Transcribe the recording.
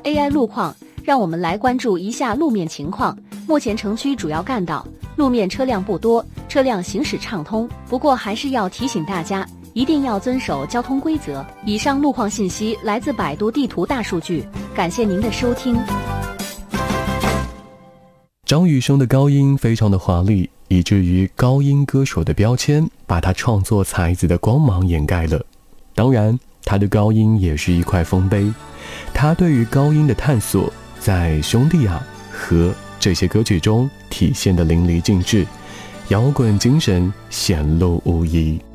AI 路况，让我们来关注一下路面情况。目前城区主要干道路面车辆不多，车辆行驶畅通。不过还是要提醒大家，一定要遵守交通规则。以上路况信息来自百度地图大数据，感谢您的收听。 张雨生的高音非常的华丽，以至于高音歌手的标签把他创作才子的光芒掩盖了。当然，他的高音也是一块丰碑，他对于高音的探索在兄弟啊和这些歌曲中体现得淋漓尽致，摇滚精神显露无遗。